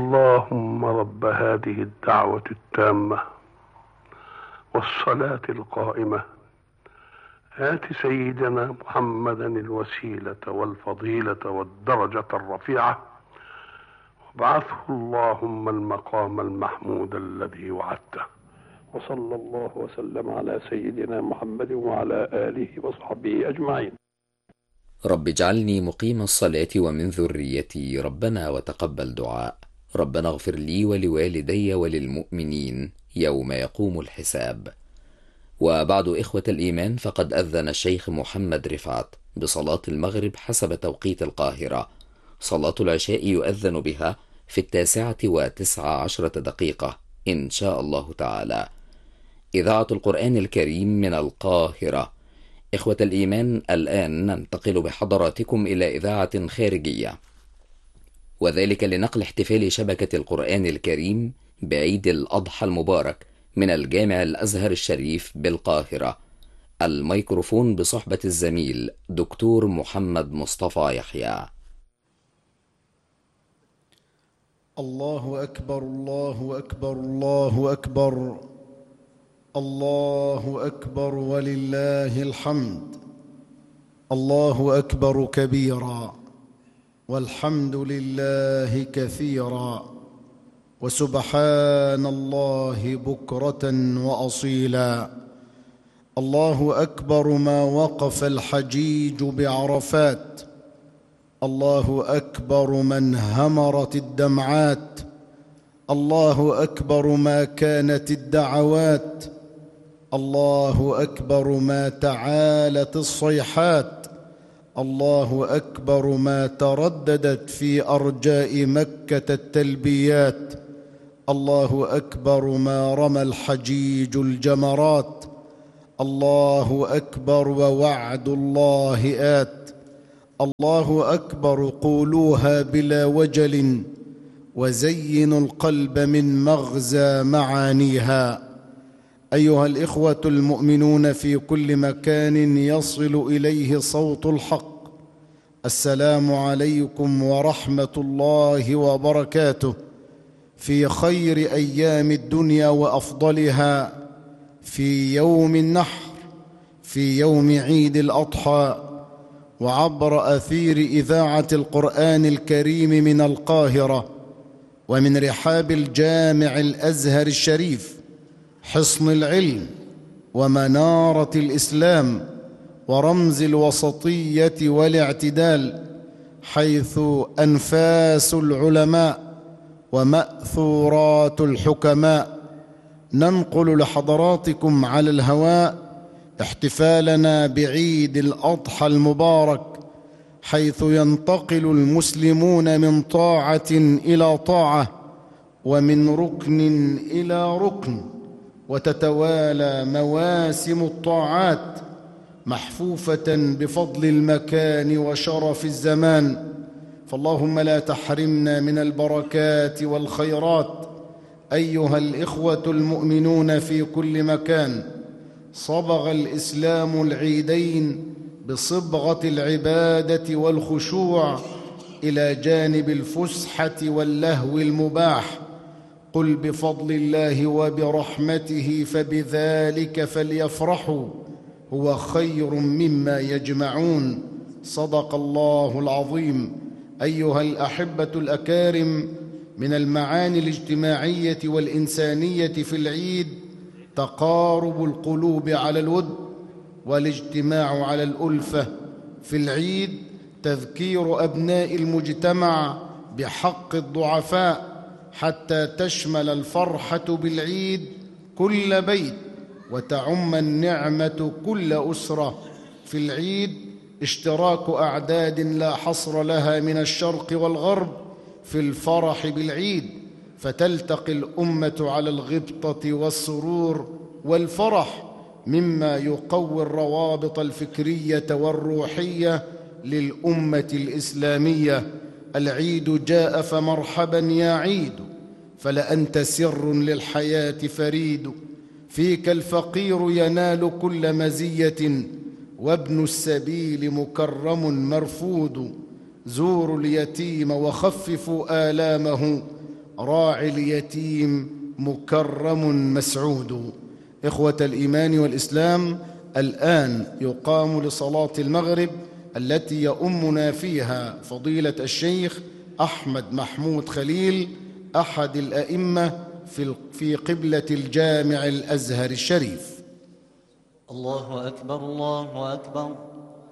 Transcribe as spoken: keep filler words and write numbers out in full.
اللهم رب هذه الدعوة التامة والصلاة القائمة آت سيدنا محمدا الوسيلة والفضيلة والدرجة الرفيعة وابعثه اللهم المقام المحمود الذي وعدته. وصلى الله وسلم على سيدنا محمد وعلى آله وصحبه أجمعين. رب اجعلني مقيم الصلاة ومن ذريتي، ربنا وتقبل دعاء. ربنا اغفر لي ولوالدي وللمؤمنين يوم يقوم الحساب. وبعد إخوة الإيمان، فقد أذن الشيخ محمد رفعت بصلاة المغرب حسب توقيت القاهرة. صلاة العشاء يؤذن بها في التاسعة وتسع عشرة دقيقة إن شاء الله تعالى. إذاعة القرآن الكريم من القاهرة. إخوة الإيمان، الآن ننتقل بحضراتكم إلى إذاعة خارجية، وذلك لنقل احتفال شبكة القرآن الكريم بعيد الأضحى المبارك من الجامع الأزهر الشريف بالقاهرة. الميكروفون بصحبة الزميل دكتور محمد مصطفى يحيى. الله أكبر الله أكبر الله أكبر الله أكبر ولله الحمد. الله أكبر كبيرا والحمد لله كثيرا وسبحان الله بكرة وأصيلا. الله أكبر ما وقف الحجيج بعرفات. الله أكبر من همرت الدمعات. الله أكبر ما كانت الدعوات. الله أكبر ما تعالت الصيحات. الله أكبر ما ترددت في أرجاء مكة التلبيات. الله أكبر ما رمى الحجيج الجمرات. الله أكبر ووعد الله آت. الله أكبر قولوها بلا وجل وزينوا القلب من مغزى معانيها. أيها الإخوة المؤمنون في كل مكان يصل إليه صوت الحق، السلام عليكم ورحمة الله وبركاته. في خير أيام الدنيا وأفضلها، في يوم النحر، في يوم عيد الأضحى، وعبر أثير إذاعة القرآن الكريم من القاهرة ومن رحاب الجامع الأزهر الشريف، حصن العلم ومنارة الإسلام ورمز الوسطية والاعتدال، حيث أنفاس العلماء ومأثورات الحكماء. ننقل لحضراتكم على الهواء احتفالنا بعيد الأضحى المبارك، حيث ينتقل المسلمون من طاعة إلى طاعة ومن ركن إلى ركن، وتتوالى مواسم الطاعات محفوفة بفضل المكان وشرف الزمان. فاللهم لا تحرمنا من البركات والخيرات. أيها الإخوة المؤمنون في كل مكان، صبغ الإسلام العيدين بصبغة العبادة والخشوع إلى جانب الفسحة واللهو المباح. قل بفضل الله وبرحمته فبذلك فليفرحوا هو خير مما يجمعون. صدق الله العظيم. أيها الأحبة الأكارم، من المعاني الاجتماعية والإنسانية في العيد تقارب القلوب على الود والاجتماع على الألفة. في العيد تذكير أبناء المجتمع بحق الضعفاء، حتى تشمل الفرحة بالعيد كل بيت وتعم النعمة كل أسرة. في العيد اشتراك أعداد لا حصر لها من الشرق والغرب في الفرح بالعيد، فتلتقي الأمة على الغبطة والسرور والفرح، مما يقوي الروابط الفكرية والروحية للأمة الإسلامية. العيد جاء فمرحبا يا عيد، فلأنت سر للحياة فريد. فيك الفقير ينال كل مزية، وابن السبيل مكرم مرفود. زوروا اليتيم وخففوا آلامه، راعي اليتيم مكرم مسعود. إخوة الإيمان والإسلام، الآن يقام لصلاة المغرب التي يؤمنا فيها فضيلة الشيخ أحمد محمود خليل أحد الأئمة في قبلة الجامع الأزهر الشريف. الله أكبر الله أكبر.